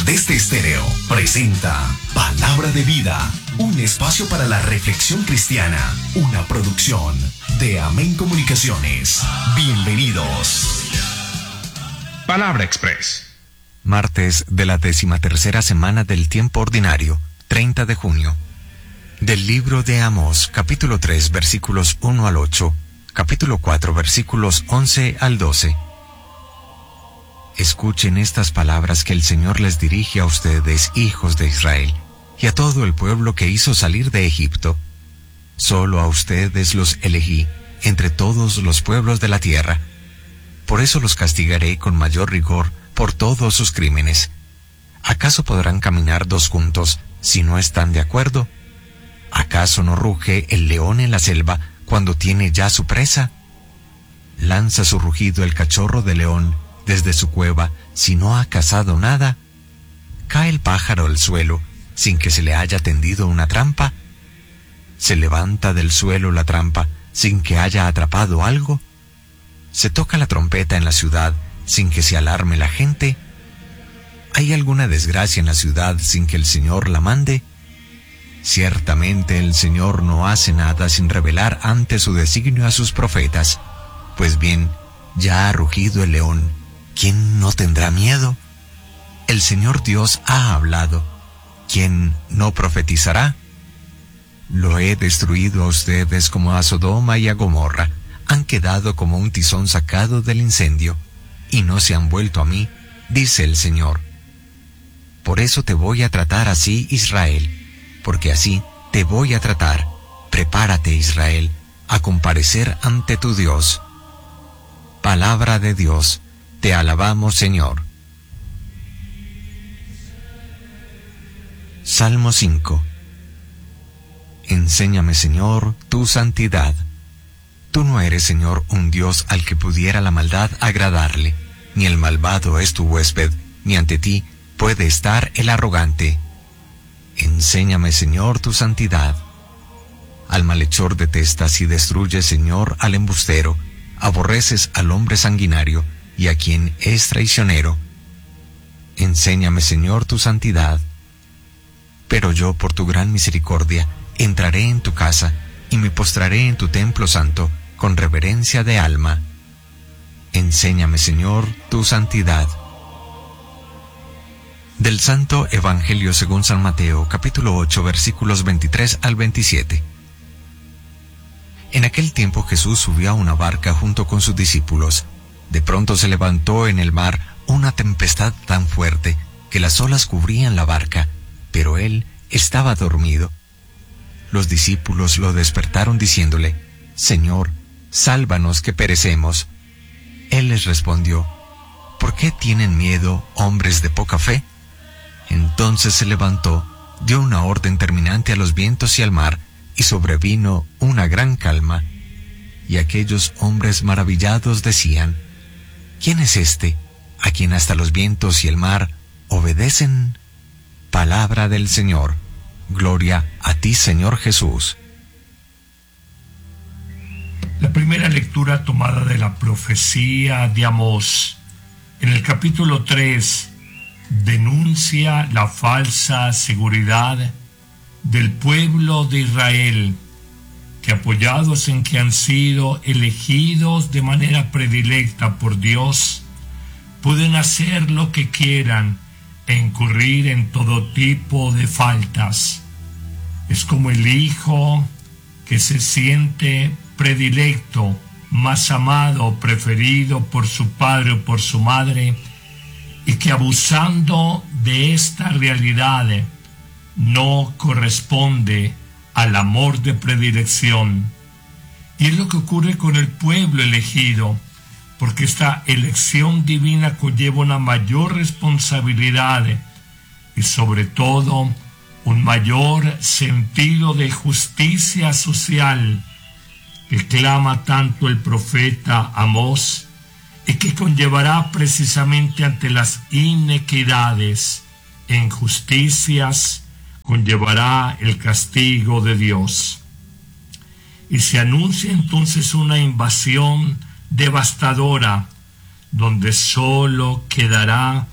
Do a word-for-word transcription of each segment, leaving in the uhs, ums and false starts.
Adeste Estéreo presenta Palabra de Vida, un espacio para la reflexión cristiana, una producción de Amén Comunicaciones. Bienvenidos. Palabra Express. Martes de la decimatercera semana del tiempo ordinario, treinta de junio. Del libro de Amós, capítulo tres, versículos uno al ocho, capítulo cuatro, versículos once al doce. Escuchen estas palabras que el Señor les dirige a ustedes, hijos de Israel, y a todo el pueblo que hizo salir de Egipto. Solo a ustedes los elegí entre todos los pueblos de la tierra. Por eso los castigaré con mayor rigor por todos sus crímenes. ¿Acaso podrán caminar dos juntos si no están de acuerdo? ¿Acaso no ruge el león en la selva cuando tiene ya su presa? ¿Lanza su rugido el cachorro de león desde su cueva si no ha cazado nada? ¿Cae el pájaro al suelo sin que se le haya tendido una trampa? ¿Se levanta del suelo la trampa sin que haya atrapado algo? ¿Se toca la trompeta en la ciudad sin que se alarme la gente? ¿Hay alguna desgracia en la ciudad sin que el Señor la mande? Ciertamente el Señor no hace nada sin revelar antes su designio a sus profetas. Pues bien, ya ha rugido el león. ¿Quién no tendrá miedo? El Señor Dios ha hablado. ¿Quién no profetizará? Lo he destruido a ustedes como a Sodoma y a Gomorra. Han quedado como un tizón sacado del incendio, y no se han vuelto a mí, dice el Señor. Por eso te voy a tratar así, Israel, porque así te voy a tratar. Prepárate, Israel, a comparecer ante tu Dios. Palabra de Dios. Te alabamos, Señor. Salmo cinco. Enséñame, Señor, tu santidad. Tú no eres, Señor, un Dios al que pudiera la maldad agradarle, ni el malvado es tu huésped, ni ante ti puede estar el arrogante. Enséñame, Señor, tu santidad. Al malhechor detestas y destruyes, Señor, al embustero, aborreces al hombre sanguinario, y a quien es traicionero. Enséñame, Señor, tu santidad. Pero yo, por tu gran misericordia, entraré en tu casa, y me postraré en tu templo santo, con reverencia de alma. Enséñame, Señor, tu santidad. Del Santo Evangelio según San Mateo, capítulo ocho, versículos veintitrés al veintisiete. En aquel tiempo Jesús subió a una barca junto con sus discípulos. De pronto se levantó en el mar una tempestad tan fuerte que las olas cubrían la barca, pero él estaba dormido. Los discípulos lo despertaron diciéndole: Señor, sálvanos que perecemos. Él les respondió: ¿Por qué tienen miedo, hombres de poca fe? Entonces se levantó, dio una orden terminante a los vientos y al mar, y sobrevino una gran calma. Y aquellos hombres maravillados decían: ¿Quién es este, a quien hasta los vientos y el mar obedecen? Palabra del Señor. Gloria a ti, Señor Jesús. La primera lectura tomada de la profecía de Amós, en el capítulo tres, denuncia la falsa seguridad del pueblo de Israel, que apoyados en que han sido elegidos de manera predilecta por Dios, pueden hacer lo que quieran e incurrir en todo tipo de faltas. Es como el hijo que se siente predilecto, más amado, preferido por su padre o por su madre, y que abusando de esta realidad no corresponde al amor de predilección. Y es lo que ocurre con el pueblo elegido, porque esta elección divina conlleva una mayor responsabilidad y sobre todo un mayor sentido de justicia social que clama tanto el profeta Amós y que conllevará precisamente ante las inequidades e injusticias, conllevará el castigo de Dios. Y se anuncia entonces una invasión devastadora, donde solo quedará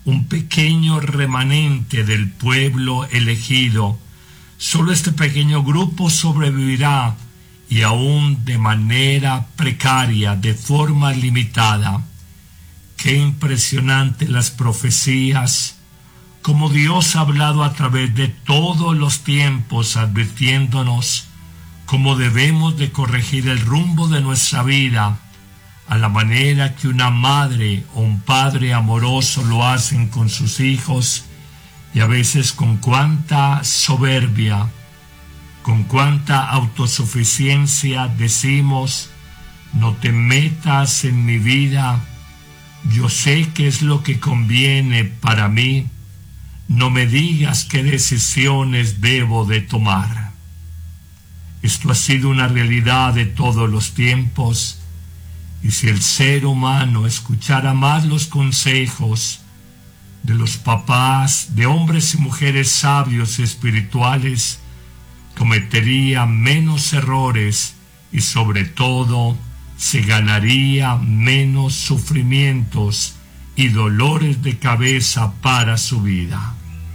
un pequeño remanente del pueblo elegido. Solo este pequeño grupo sobrevivirá, y aún de manera precaria, de forma limitada. Qué impresionante las profecías, como Dios ha hablado a través de todos los tiempos, advirtiéndonos cómo debemos de corregir el rumbo de nuestra vida, a la manera que una madre o un padre amoroso lo hacen con sus hijos, y a veces con cuánta soberbia, con cuánta autosuficiencia decimos: no te metas en mi vida, yo sé qué es lo que conviene para mí, no me digas qué decisiones debo de tomar. Esto ha sido una realidad de todos los tiempos, y si el ser humano escuchara más los consejos de los papás, de hombres y mujeres sabios y espirituales, cometería menos errores y sobre todo se ganaría menos sufrimientos y dolores de cabeza para su vida.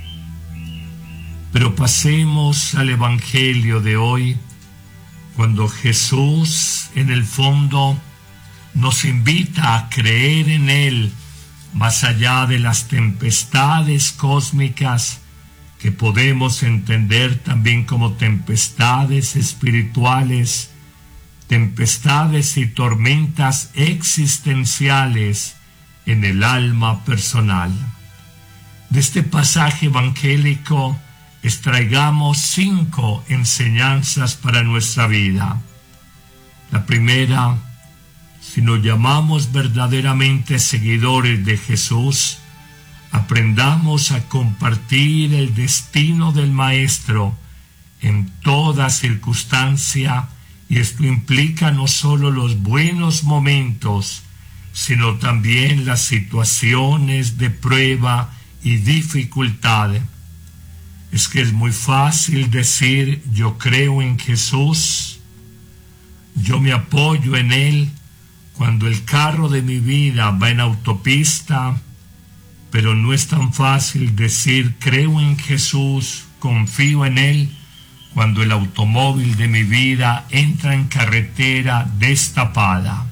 Pero pasemos al Evangelio de hoy, cuando Jesús en el fondo nos invita a creer en Él más allá de las tempestades cósmicas que podemos entender también como tempestades espirituales, tempestades y tormentas existenciales en el alma personal. De este pasaje evangélico extraigamos cinco enseñanzas para nuestra vida. La primera: si nos llamamos verdaderamente seguidores de Jesús, aprendamos a compartir el destino del Maestro en toda circunstancia, y esto implica no solo los buenos momentos, sino también las situaciones de prueba y dificultad. Es que es muy fácil decir: yo creo en Jesús, yo me apoyo en Él, cuando el carro de mi vida va en autopista, pero no es tan fácil decir creo en Jesús, confío en Él, cuando el automóvil de mi vida entra en carretera destapada.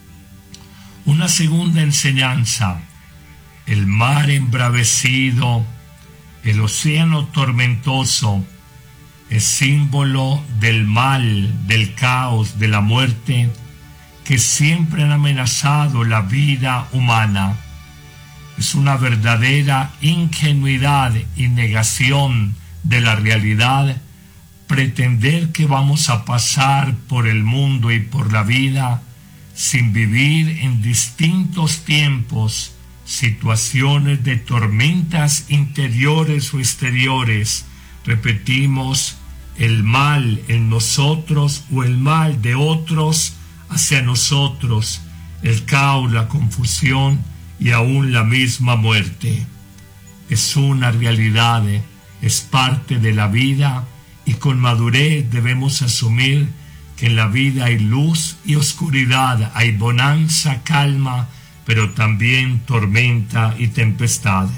Una segunda enseñanza: el mar embravecido, el océano tormentoso, es símbolo del mal, del caos, de la muerte, que siempre han amenazado la vida humana. Es una verdadera ingenuidad y negación de la realidad pretender que vamos a pasar por el mundo y por la vida sin vivir en distintos tiempos situaciones de tormentas interiores o exteriores. Repetimos, el mal en nosotros o el mal de otros hacia nosotros, el caos, la confusión y aún la misma muerte. Es una realidad, es parte de la vida, y con madurez debemos asumir que en la vida hay luz y oscuridad, hay bonanza, calma, pero también tormenta y tempestad.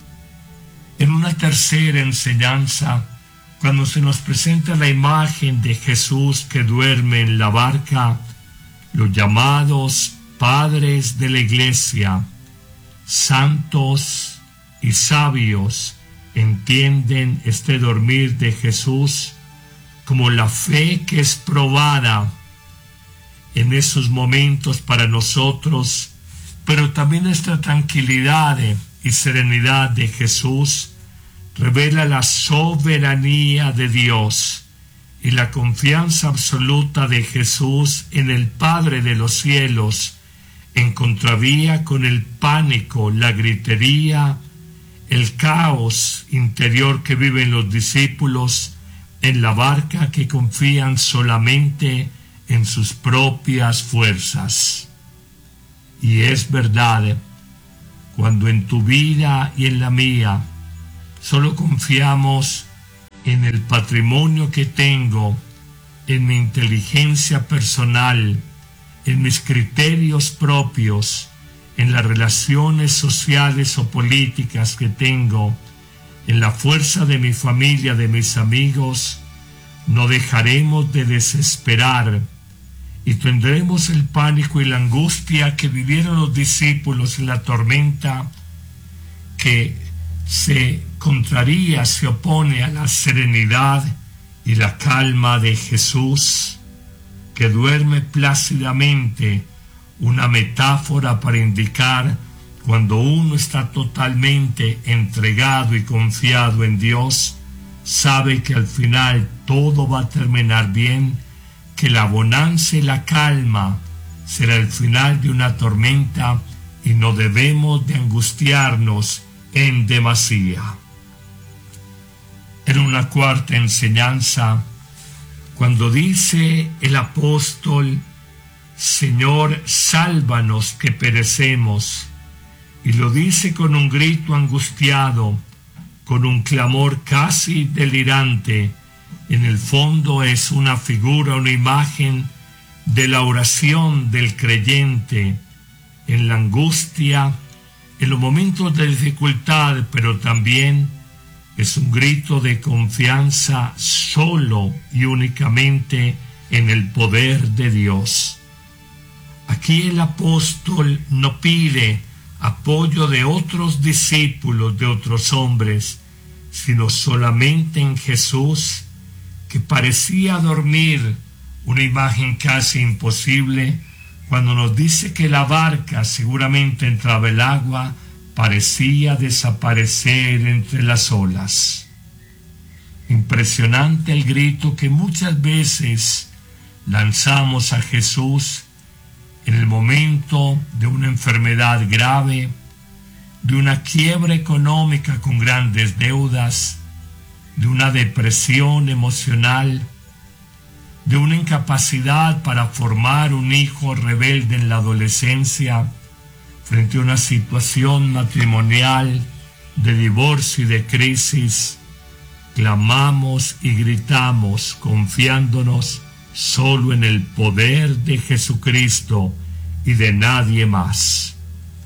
En una tercera enseñanza, cuando se nos presenta la imagen de Jesús que duerme en la barca, los llamados padres de la iglesia, santos y sabios, entienden este dormir de Jesús como la fe que es probada en esos momentos para nosotros, pero también nuestra tranquilidad y serenidad de Jesús revela la soberanía de Dios y la confianza absoluta de Jesús en el Padre de los cielos, en contravía con el pánico, la gritería, el caos interior que viven los discípulos en la barca, que confían solamente en sus propias fuerzas. Y es verdad, cuando en tu vida y en la mía solo confiamos en el patrimonio que tengo, en mi inteligencia personal, en mis criterios propios, en las relaciones sociales o políticas que tengo, en la fuerza de mi familia, de mis amigos, no dejaremos de desesperar y tendremos el pánico y la angustia que vivieron los discípulos en la tormenta, que se contraría, se opone a la serenidad y la calma de Jesús, que duerme plácidamente, una metáfora para indicar cuando uno está totalmente entregado y confiado en Dios, sabe que al final todo va a terminar bien, que la bonanza y la calma será el final de una tormenta y no debemos de angustiarnos en demasía. En una cuarta enseñanza, cuando dice el apóstol, Señor, sálvanos que perecemos, y lo dice con un grito angustiado, con un clamor casi delirante, en el fondo es una figura, una imagen de la oración del creyente en la angustia, en los momentos de dificultad, pero también es un grito de confianza solo y únicamente en el poder de Dios. Aquí el apóstol no pide apoyo de otros discípulos, de otros hombres, sino solamente en Jesús, que parecía dormir, una imagen casi imposible, cuando nos dice que la barca seguramente entraba el agua, parecía desaparecer entre las olas. Impresionante el grito que muchas veces lanzamos a Jesús en el momento de una enfermedad grave, de una quiebra económica con grandes deudas, de una depresión emocional, de una incapacidad para formar un hijo rebelde en la adolescencia, frente a una situación matrimonial de divorcio y de crisis. Clamamos y gritamos confiándonos solo en el poder de Jesucristo y de nadie más.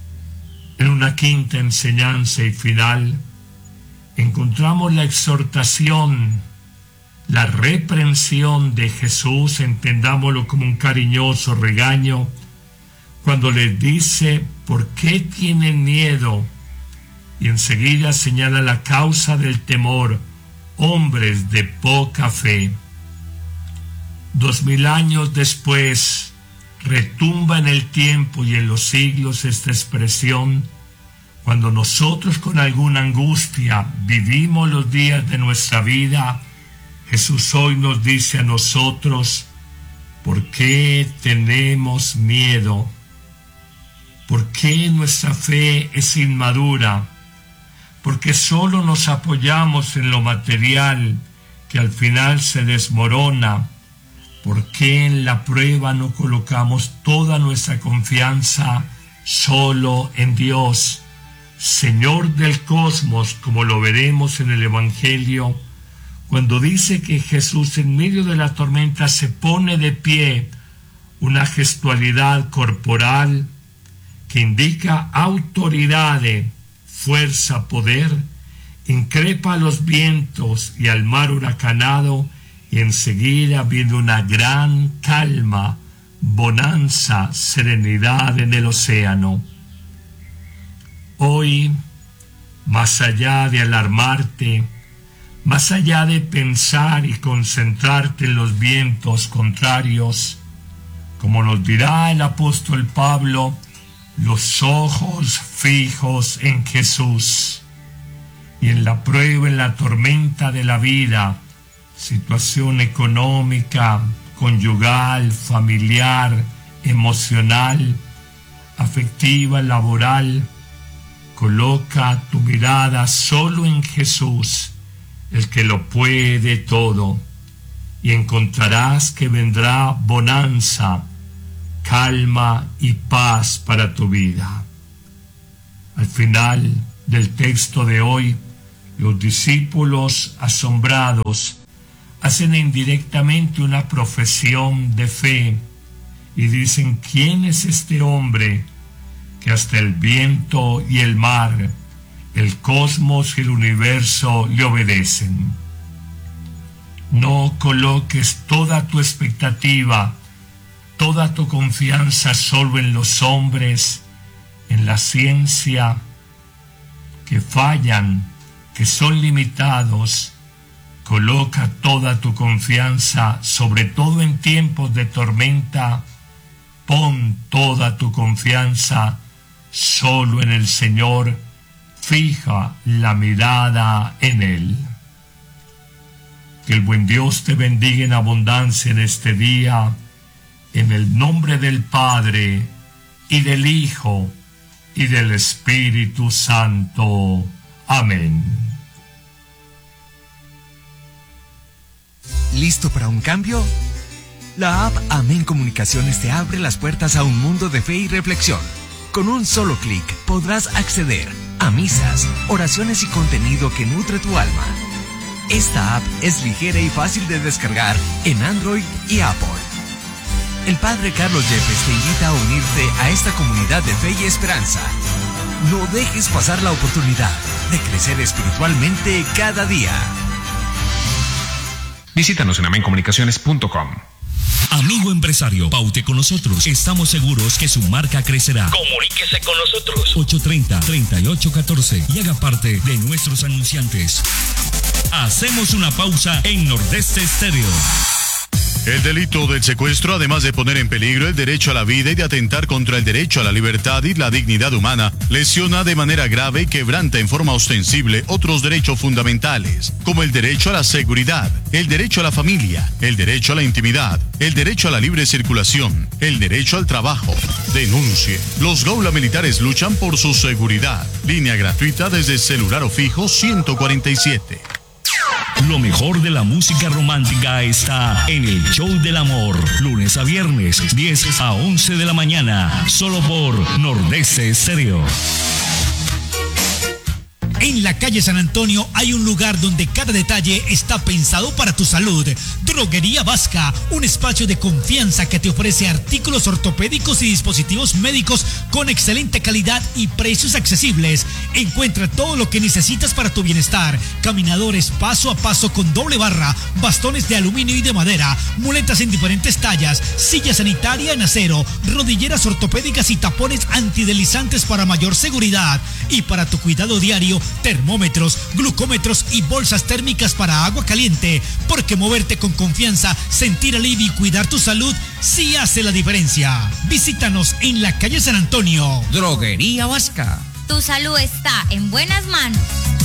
En una quinta enseñanza y final encontramos la exhortación, la reprensión de Jesús, entendámoslo como un cariñoso regaño, cuando les dice, ¿por qué tienen miedo? Y enseguida señala la causa del temor, hombres de poca fe. Dos mil años después, retumba en el tiempo y en los siglos esta expresión, cuando nosotros con alguna angustia vivimos los días de nuestra vida, Jesús hoy nos dice a nosotros, ¿por qué tenemos miedo? ¿Por qué nuestra fe es inmadura? Porque solo nos apoyamos en lo material, que al final se desmorona. ¿Por qué en la prueba no colocamos toda nuestra confianza solo en Dios, Señor del cosmos, como lo veremos en el Evangelio, cuando dice que Jesús en medio de la tormenta se pone de pie, una gestualidad corporal que indica autoridad, fuerza, poder, increpa a los vientos y al mar huracanado, y enseguida viene una gran calma, bonanza, serenidad en el océano. Hoy, más allá de alarmarte, más allá de pensar y concentrarte en los vientos contrarios, como nos dirá el apóstol Pablo, los ojos fijos en Jesús, y en la prueba, en la tormenta de la vida, situación económica, conyugal, familiar, emocional, afectiva, laboral, coloca tu mirada solo en Jesús, el que lo puede todo, y encontrarás que vendrá bonanza, calma y paz para tu vida. Al final del texto de hoy, los discípulos asombrados hacen indirectamente una profesión de fe y dicen, ¿quién es este hombre que hasta el viento y el mar, el cosmos y el universo le obedecen. No coloques toda tu expectativa, toda tu confianza solo en los hombres, en la ciencia, que fallan, que son limitados. Coloca toda tu confianza, sobre todo en tiempos de tormenta. Pon toda tu confianza solo en el Señor. Fija la mirada en Él. Que el buen Dios te bendiga en abundancia en este día, en el nombre del Padre, y del Hijo, y del Espíritu Santo. Amén. ¿Listo para un cambio? La app Amén Comunicaciones te abre las puertas a un mundo de fe y reflexión. Con un solo clic podrás acceder a misas, oraciones y contenido que nutre tu alma. Esta app es ligera y fácil de descargar en Android y Apple. El Padre Carlos Yepes te invita a unirte a esta comunidad de fe y esperanza. No dejes pasar la oportunidad de crecer espiritualmente cada día. Visítanos en amen comunicaciones punto com. Amigo empresario, paute con nosotros. Estamos seguros que su marca crecerá. Comuníquese con nosotros. ocho treinta, treinta y ocho catorce y haga parte de nuestros anunciantes. Hacemos una pausa en Nordeste Estéreo. El delito del secuestro, además de poner en peligro el derecho a la vida y de atentar contra el derecho a la libertad y la dignidad humana, lesiona de manera grave y quebranta en forma ostensible otros derechos fundamentales, como el derecho a la seguridad, el derecho a la familia, el derecho a la intimidad, el derecho a la libre circulación, el derecho al trabajo. Denuncie. Los Gaula Militares luchan por su seguridad. Línea gratuita desde celular o fijo ciento cuarenta y siete. Lo mejor de la música romántica está en el Show del Amor. Lunes a viernes, diez a once de la mañana. Solo por Nordeste Estéreo. En la calle San Antonio hay un lugar donde cada detalle está pensado para tu salud. Droguería Vasca, un espacio de confianza que te ofrece artículos ortopédicos y dispositivos médicos con excelente calidad y precios accesibles. Encuentra todo lo que necesitas para tu bienestar. Caminadores paso a paso con doble barra, bastones de aluminio y de madera, muletas en diferentes tallas, silla sanitaria en acero, rodilleras ortopédicas y tapones antideslizantes para mayor seguridad. Y para tu cuidado diario, termómetros, glucómetros y bolsas térmicas para agua caliente, porque moverte con confianza, sentir alivio y cuidar tu salud sí hace la diferencia. Visítanos en la calle San Antonio. Droguería Vasca. Tu salud está en buenas manos.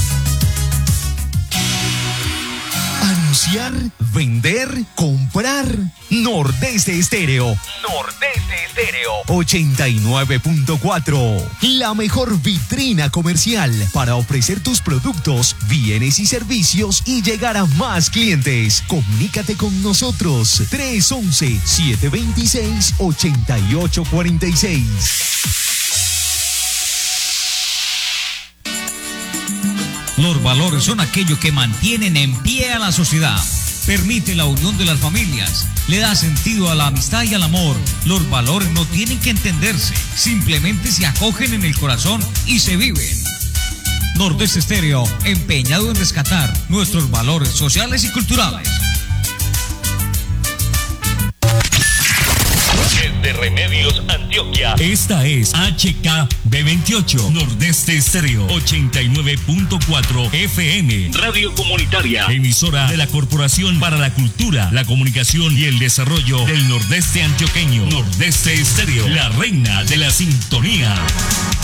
Anunciar, vender, comprar. Nordeste Estéreo. Nordeste Estéreo. ochenta y nueve punto cuatro. La mejor vitrina comercial para ofrecer tus productos, bienes y servicios y llegar a más clientes. Comunícate con nosotros. tres once, siete veintiséis, ochenta y ocho cuarenta y seis. Los valores son aquello que mantienen en pie a la sociedad. Permite la unión de las familias, le da sentido a la amistad y al amor. Los valores no tienen que entenderse, simplemente se acogen en el corazón y se viven. Nordeste Estéreo, empeñado en rescatar nuestros valores sociales y culturales. De Remedios Antioquia. Esta es H K B veintiocho, Nordeste Estéreo, ochenta y nueve punto cuatro F M. Radio comunitaria, emisora de la Corporación para la Cultura, la Comunicación y el Desarrollo del Nordeste Antioqueño. Nordeste Estéreo, la reina de la sintonía.